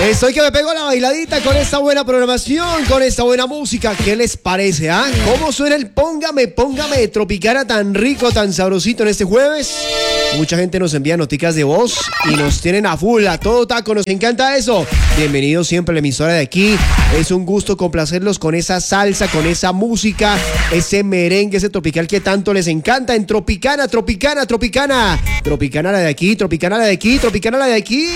Estoy que me pego la bailadita con esta buena programación, con esta buena música. ¿Qué les parece, ah? ¿Cómo suena el Póngame, Póngame de Tropicana tan rico, tan sabrosito en este jueves? Mucha gente nos envía noticas de voz y nos tienen a full, a todo taco. Nos encanta eso. Bienvenidos siempre a la emisora de aquí. Es un gusto complacerlos con esa salsa, con esa música, ese merengue, ese tropical que tanto les encanta. En Tropicana, Tropicana, Tropicana. Tropicana la de aquí, Tropicana la de aquí, Tropicana la de aquí.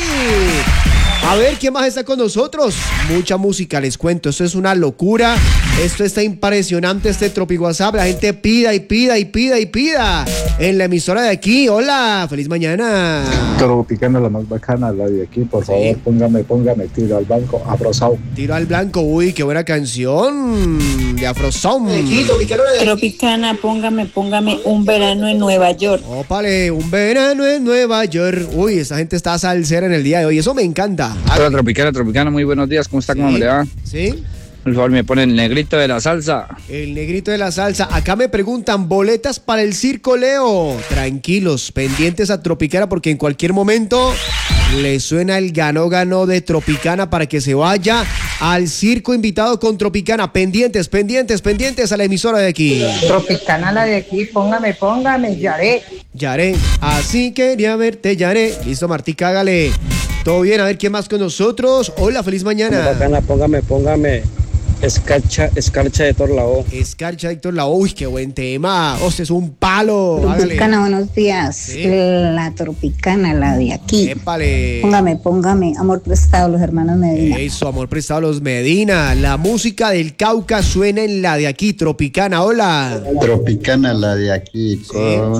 A ver, ¿quién más está con nosotros? Mucha música, les cuento. Esto es una locura. Esto está impresionante, este Tropi WhatsApp. La gente pida y pida y pida y pida. En la emisora de aquí. Hola, feliz mañana. Tropicana, la más bacana, la de aquí. Por favor, póngame, tiro al blanco, Afrosound. Tiro al blanco, uy, qué buena canción de Afrosound. Tropicana, póngame un verano en Nueva York. Ópale, un verano en Nueva York. Uy, esa gente está salsera en el día de hoy. Eso me encanta. Hola, Tropicana, muy buenos días. ¿Cómo está? ¿Cómo me le va? Sí. Por favor, me pone el negrito de la salsa. El negrito de la salsa. Acá me preguntan, boletas para el circo, Leo. Tranquilos, pendientes a Tropicana porque en cualquier momento le suena el ganó de Tropicana para que se vaya al circo invitado con Tropicana. Pendientes a la emisora de aquí. Tropicana, la de aquí, póngame, Yaré, así quería verte, Yaré. Listo, Martica, hágale. Todo bien, a ver, ¿quién más con nosotros? Hola, feliz mañana. Bacana, póngame. Escarcha de Héctor Lavoe. Escarcha de Héctor Lavoe. Uy, qué buen tema. Hostia, es un palo. Tropicana, hágale. buenos días. ¿Sí? La Tropicana, la de aquí. Épale. Póngame, amor prestado, los hermanos Medina. Eso, amor prestado a los Medina. La música del Cauca suena en la de aquí, Tropicana. Hola. Tropicana, la de aquí. Sí.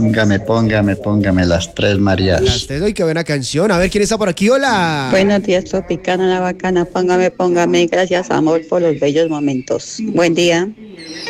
Póngame las tres Marías. Las tres, hoy qué buena canción. A ver, ¿quién está por aquí? Hola. Buenos días, Tropicana, la bacana, póngame. Gracias, amor, por los bellos momentos. Buen día.